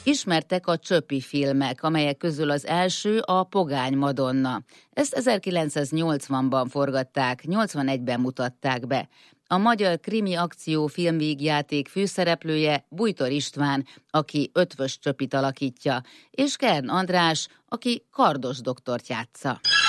Ismertek a Csöpi filmek, amelyek közül az első a Pogány Madonna. Ezt 1980-ban forgatták, 81-ben mutatták be. A magyar krimi akció filmvígjáték főszereplője Bújtor István, aki Ötvös Csöpit alakítja, és Kern András, aki Kardos doktort játsza.